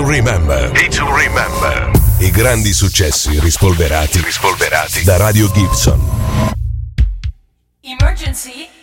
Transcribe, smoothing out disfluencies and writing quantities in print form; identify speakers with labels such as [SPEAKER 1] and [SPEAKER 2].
[SPEAKER 1] Remember. Day to Remember. I grandi successi rispolverati da Radio Gibson.
[SPEAKER 2] Emergency.